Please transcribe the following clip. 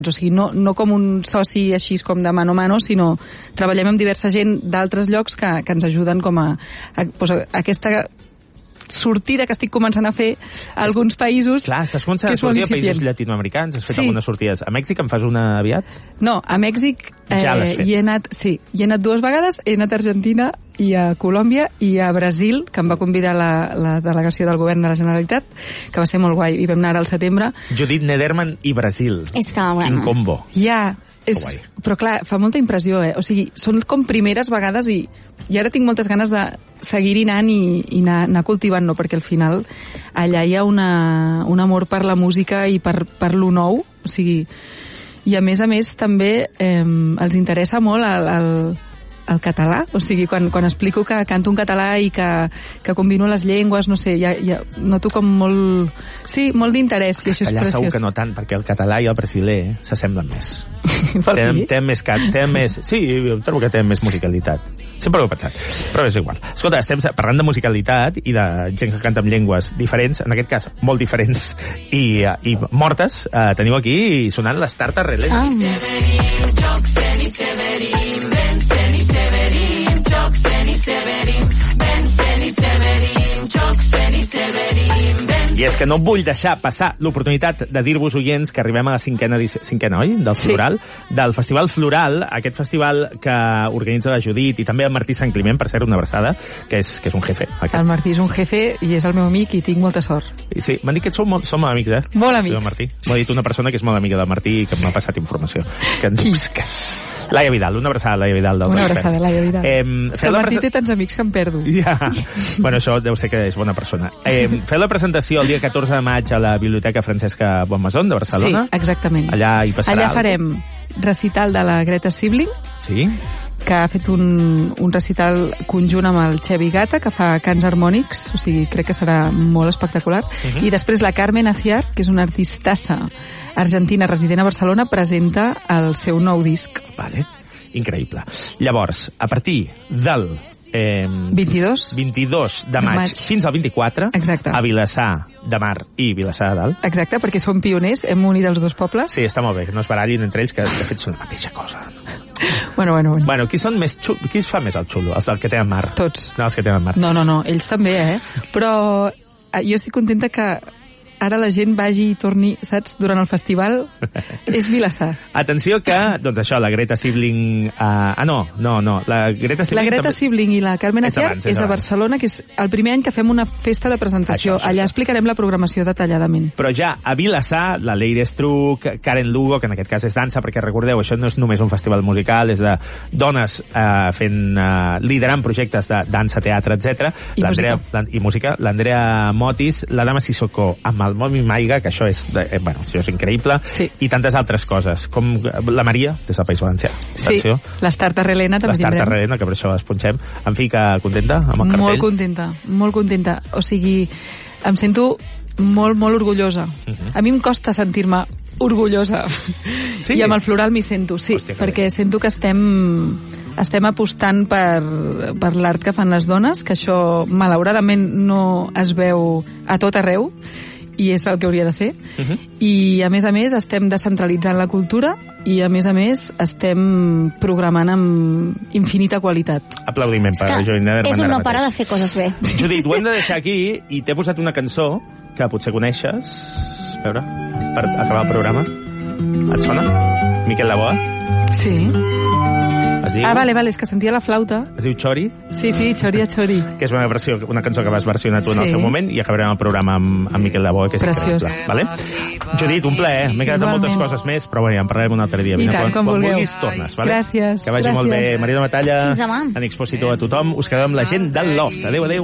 O sigui, no com un soci així com de mano a mano, sinó treballem amb diversa gent d'altres llocs que ens ajuden com a aquesta sortida que estic començant a fer a alguns països. Clar, estàs començant a sortir a països llatinoamericans. Has fet algunes sortides. A Mèxic en fas una aviat? No, a Mèxic ja l'has fet. hi he anat 2 vegades. He anat a Argentina i a Colòmbia i a Brasil, que em va convidar la delegació del govern de la Generalitat, que va ser molt guai, i vam anar al setembre. Judit Nederman i Brasil. És que, bueno. Quin combo. Ja, però clar, fa molta impressió, O sigui, són com primeres vegades i ara tinc moltes ganes de seguir-hi anant i anar cultivant-no, perquè al final allà hi ha un amor per la música i per lo nou, o sigui, i a més també els interessa molt el català, o sigui, quan explico que canto en català i que combino les llengües, no sé, ja noto com molt d'interès, i això és preciós. Segur que no tant, perquè el català i el brasiler s'assemblen més. Té més... Sí, jo trobo que té més musicalitat. Sempre ho he pensat, però és igual. Escolta, estem parlant de musicalitat i de gent que canta amb llengües diferents, en aquest cas molt diferents i mortes. Teniu aquí sonant les Tartarelena. I és que no vull deixar passar l'oportunitat de dir-vos, oients, que arribem a la cinquena, oi? Del Floral, del Festival Floral, aquest festival que organitza la Judit i també el Martí Sant Climent, per ser una abraçada, que és un jefe. El Martí és un jefe i és el meu amic i tinc molta sort. Sí, m'han dit que som amics, Molt amics. Martí. M'ho ha dit una persona que és molt amiga del Martí i que m'ha passat informació. Laia Vidal, una abraçada a Laia Vidal. Una abraçada a Laia Vidal. El Martí té tants amics que em perdo. Ja. Bueno, això deu ser que és bona persona. Feu la presentació el dia 14 de maig a la Biblioteca Francesca Bonmaison de Barcelona. Sí, exactament. Allà hi passarà... Allà farem recital de la Greta Sibling. Sí. Que ha fet un recital conjunt amb el Xevi Gata, que fa cants harmònics, o sigui, crec que serà molt espectacular. I després la Carmen Aciar, que és una artistassa argentina resident a Barcelona, presenta el seu nou disc. Vale, increïble. Llavors, a partir del 22 de maig fins al 24, exacte, a Vilassar de Mar i Vilassar de Dalt. Exacte, perquè som pioners, hem unit els dos pobles. Sí, està molt bé, que no es barallin entre ells, que de fet són la mateixa cosa. Bueno. Bueno, qui es fa més el xulo? Els que tenen mar? Tots. No, els que tenen mar. No, ells també, Però jo estic contenta que ara la gent vagi i torni, saps? Durant el festival és Vilassar. Atenció que, doncs això, la Greta Sibling... No. La Greta Sibling... La Greta Sibling i la Carmen Aciar és a Barcelona, que és el primer any que fem una festa de presentació. Allà explicarem la programació detalladament. Però ja a Vilassar, la Leire Struck, Karen Lugo, que en aquest cas és dansa, perquè recordeu, això no és només un festival musical, és de dones liderant projectes de dansa, teatre, etc. I música. L'Andrea Motis, la Dama Sissoko, amb el Momi Maiga, que això és increïble, i tantes altres coses, com la Maria, des del País Valencià. Sí, les Tartarelena també tindrem. Les Tartarelena, que per això les punxem. En fi, que contenta amb el cartell? Molt contenta. O sigui, em sento molt, molt orgullosa. A mi em costa sentir-me orgullosa. Sí? I amb el Floral m'hi sento, sí. Hòstia, perquè sento que estem apostant per l'art que fan les dones, que això malauradament no es veu a tot arreu, i és el que hauria de ser. I a més estem descentralitzant la cultura i a més estem programant amb infinita qualitat. Aplaudiment per Judit Nederman. És un no parar de fer coses bé. Judit, ho hem de deixar aquí i t'he posat una cançó que potser coneixes, a veure, per acabar el programa. Et sona? Miquel Laboa? Sí. Es diu... vale, és que sentia la flauta. Es diu Chori? Sí, Chori a Chori. Que és una cançó que vas versionar tu en el seu moment, i acabarem el programa amb Miquel Laboa, que és preciós. Vale? Judit, un plaer. M'he quedat amb moltes coses més, però ja en parlarem un altre dia. I tant, quan vulguis tornes, vale? Gràcies. Que vagi molt bé. Maria de Matalla, fins demà. en Expositor a tothom. Us quedem amb la gent del Loft. Adéu.